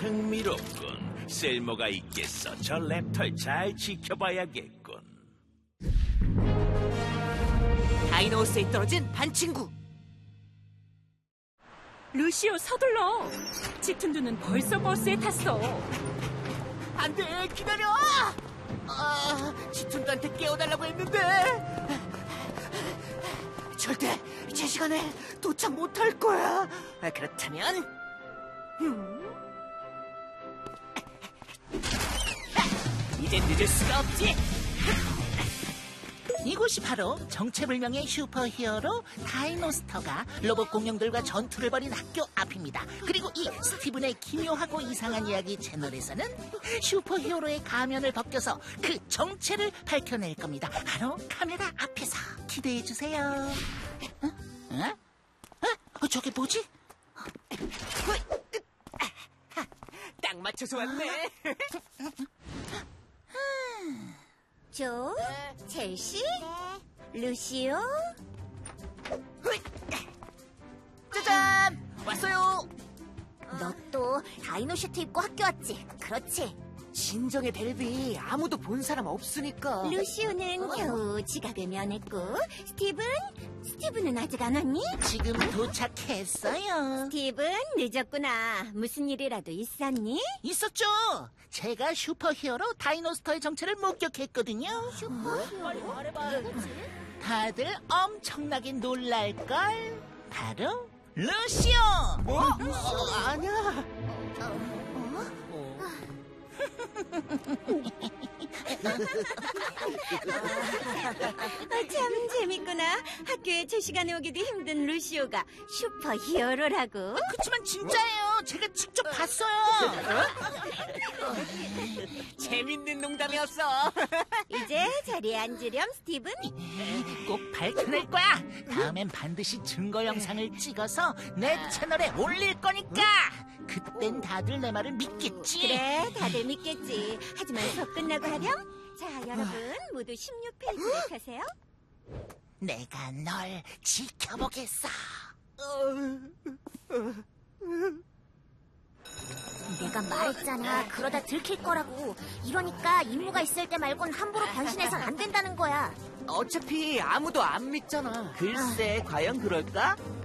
흥미롭군. 쓸모가 있겠어. 저 랩터 잘 지켜봐야겠군. 다이노스에 떨어진 반친구. 루시오, 서둘러. 치튼두는 벌써 버스에 탔어. 안 돼, 기다려! 치툰두한테 깨워달라고 했는데. 절대 제 시간에 도착 못할 거야. 그렇다면 이제 늦을 수가 없지. 이곳이 바로 정체불명의 슈퍼히어로 다이노스터가 로봇 공룡들과 전투를 벌인 학교 앞입니다. 그리고 이 스티븐의 기묘하고 이상한 이야기 채널에서는 슈퍼히어로의 가면을 벗겨서 그 정체를 밝혀낼 겁니다. 바로 카메라 앞에서 기대해주세요. 저게 뭐지? 딱 맞춰서 왔네. 조, 첼시, 루시오. 짜잔! 왔어요! 너 또 다이노 슈트 입고 학교 왔지? 그렇지? 진정의 델비, 아무도 본 사람 없으니까. 루시오는 겨우 지각을 면했고, 스티븐은 아직 안 왔니? 지금 도착했어요. 스티븐, 늦었구나. 무슨 일이라도 있었니? 있었죠. 제가 슈퍼히어로 다이노스터의 정체를 목격했거든요. 다들 엄청나게 놀랄걸. 바로 루시오. 아니야. 참 재밌구나. 학교에 제 시간에 오기도 힘든 루시오가 슈퍼히어로라고. 그치만 진짜예요. 제가 직접 봤어요. 재밌는 농담이었어. 이제 자리에 앉으렴, 스티븐. 꼭 밝혀낼 거야. 다음엔 반드시 증거 영상을 찍어서 내 채널에 올릴 거니까. 그땐 다들 내 말을 믿겠지. 그래, 다들 믿겠지. 하지만 수업 끝나고 하렴. 자, 여러분 모두 16페이지를 펴세요. 내가 널 지켜보겠어. 내가 말했잖아. 그러다 들킬 거라고. 이러니까 임무가 있을 때 말곤 함부로 변신해선 안 된다는 거야. 어차피 아무도 안 믿잖아. 글쎄, 과연 그럴까?